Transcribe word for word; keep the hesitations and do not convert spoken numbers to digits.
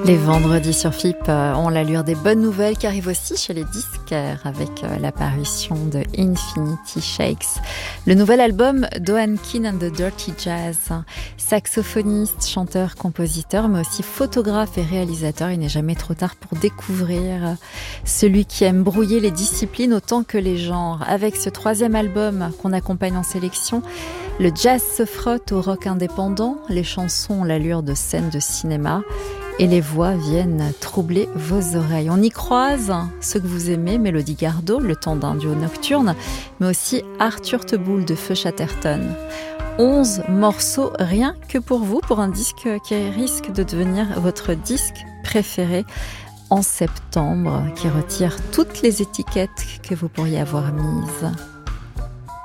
Les vendredis sur F I P ont l'allure des bonnes nouvelles qui arrivent aussi chez les disquaires avec l'apparition de Infinity Shakes, le nouvel album d'Owen Keane and the Dirty Jazz. Saxophoniste, chanteur, compositeur, mais aussi photographe et réalisateur, il n'est jamais trop tard pour découvrir celui qui aime brouiller les disciplines autant que les genres. Avec ce troisième album qu'on accompagne en sélection, le jazz se frotte au rock indépendant, les chansons ont l'allure de scènes de cinéma et les voix viennent troubler vos oreilles. On y croise ceux que vous aimez, Mélodie Gardot, le temps d'un duo nocturne, mais aussi Arthur Teboul de Feu Chatterton. onze morceaux rien que pour vous, pour un disque qui risque de devenir votre disque préféré en septembre, qui retire toutes les étiquettes que vous pourriez avoir mises.